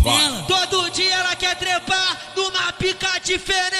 Todo dia ela quer trepar numa pica diferente.